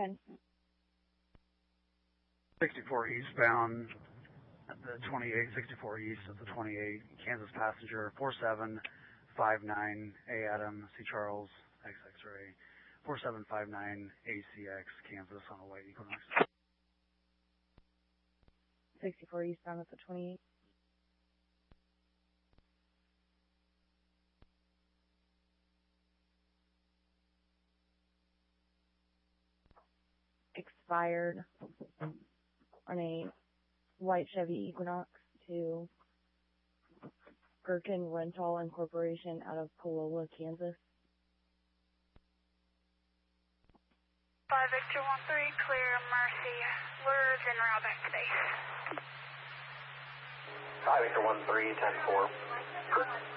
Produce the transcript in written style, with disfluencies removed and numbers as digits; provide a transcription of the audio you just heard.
ahead. 64 eastbound at the 28, 64 east of the 28, Kansas passenger 4759 A Adam, C Charles, X X-ray, 4759 ACX, Kansas on a white Equinox. 64 eastbound at the 28. Expired on a white Chevy Equinox to Gherkin Rental Incorporation out of Palola, Kansas. 5 Victor 13, clear Mercy. Lures en route back to base. 5 Victor 13, 10-4.